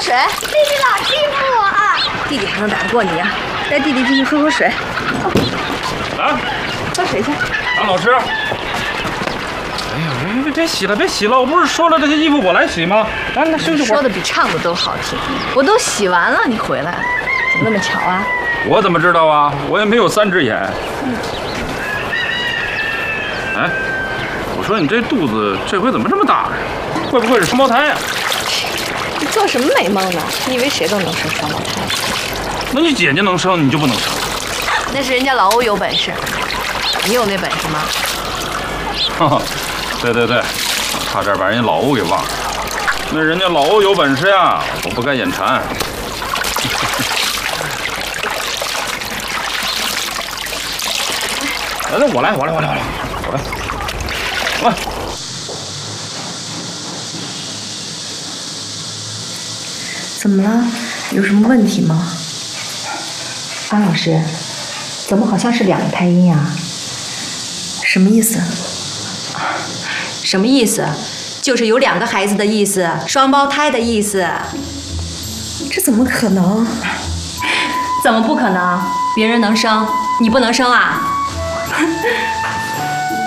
水。 弟弟老欺负我。 弟弟还能打得过你啊？带弟弟进去喝口水。 来， 喝水去。 张老师。哎呀，别洗了，别洗了！我不是说了这些衣服我来洗吗？来，那休息会儿。 说的比唱的都好听。我都洗完了，你回来了，怎么那么巧啊？ 我怎么知道啊？我也没有3只眼。哎，我说你这肚子这回怎么这么大呀？会不会是双胞胎呀？ 你做什么美梦呢？你以为谁都能生双胞胎？ 那你姐姐能生，你就不能生？ 那是人家老欧有本事，你有那本事吗？ 哈哈，对，差点把人家老欧给忘了。那人家老欧有本事呀，我不该眼馋。来，我来。 怎么了？有什么问题吗？安老师，怎么好像是2个胎音啊？什么意思？ 什么意思？就是有2个孩子的意思，双胞胎的意思。 这怎么可能？ 怎么不可能？别人能生，你不能生啊？